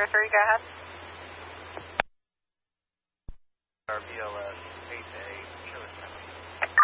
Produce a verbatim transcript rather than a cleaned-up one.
zero three, go ahead. Our B L S eight to eight, show us time.